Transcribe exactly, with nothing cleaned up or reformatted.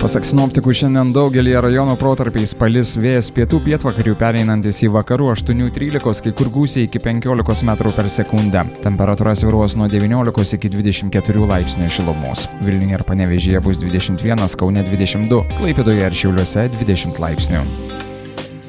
Pasak sinoptikų, šiandien daugelį rajonų protarpiais palis, vėjas pietų pietvakarių pereinantis į vakarų aštuoni trylikos, kai kur gūsiai iki penkiolikos metrų per sekundę. Temperatūra svyruos nuo devyniolikos iki dvidešimt keturių laipsnių šilumos. Vilniuje ir Panevėžyje bus dvidešimt vienas, Kaune dvidešimt du, Klaipėdoje ir Šiauliuose dvidešimt laipsnių.